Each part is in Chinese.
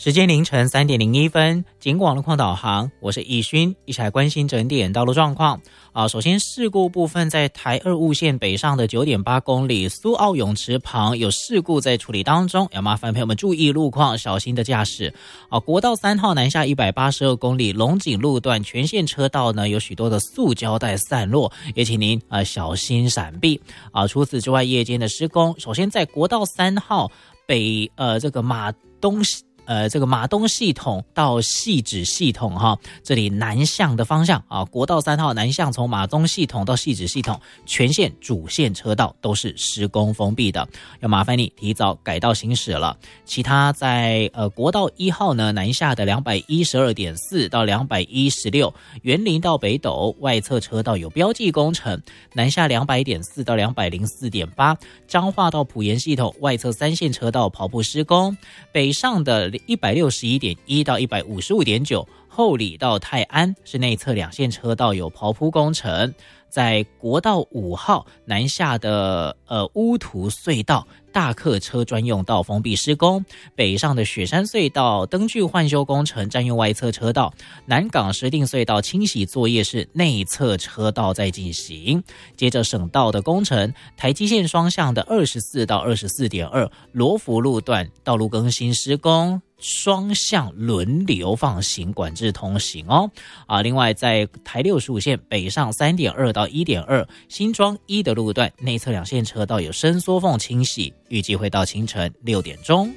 时间凌晨3:01，警广路况导航，我是易勋，一起来关心整点道路状况。首先事故部分，在台2雾线北上的 9.8 公里苏澳泳池旁有事故在处理当中，要麻烦朋友们注意路况，小心的驾驶。国道3号南下182公里龙井路段全线车道呢有许多的塑胶袋散落，也请您小心闪避。除此之外，夜间的施工，首先在国道3号北这个马东系统到汐止系统哈，这里南向的方向国道3号南向从马东系统到汐止系统全线主线车道都是施工封闭的，要麻烦你提早改道行驶了。其他在国道1号呢南下的 212.4 到216园林到北斗外侧车道有标记工程，南下 200.4 到 204.8 彰化到埔盐系统外侧3线车道跑步施工，北上的161.1 到 155.9 后里到泰安是内侧2线车道有刨铺工程，在国道5号南下的乌涂隧道大客车专用道封闭施工，北上的雪山隧道灯具换修工程占用外侧车道，南港石碇隧道清洗作业是内侧车道在进行。接着省道的工程，台基线双向的24到 24.2 罗浮路段道路更新施工，双向轮流放行管制通行另外在台65线北上 3.2 到 1.2 新庄1的路段内侧2线车道有伸缩缝清洗，预计会到清晨6点钟。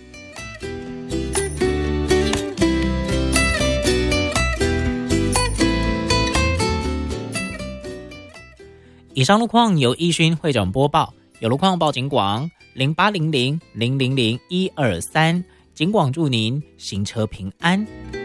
以上路况由易勋会长播报，有路况报警广0800 000 123，警广祝您行车平安。